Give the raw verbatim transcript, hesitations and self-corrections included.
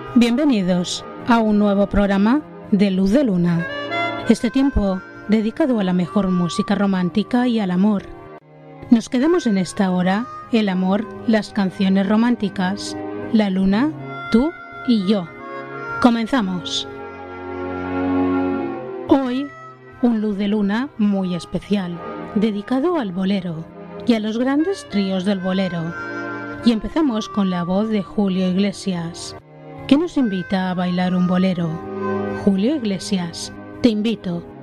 Bienvenidos a un nuevo programa de Luz de Luna. Este tiempo dedicado a la mejor música romántica y al amor. Nos quedamos en esta hora el amor, las canciones románticas, la luna, tú y yo. Comenzamos. Hoy, un Luz de Luna muy especial, dedicado al bolero y a los grandes tríos del bolero. Y empezamos con la voz de Julio Iglesias, que nos invita a bailar un bolero. Julio Iglesias, te invito.